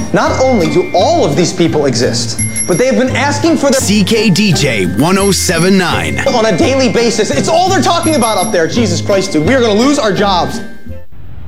Not only do all of these people exist, but they have been asking for their CKDJ 1079 on a daily basis. It's all they're talking about up there. Jesus Christ, dude. We are going to lose our jobs.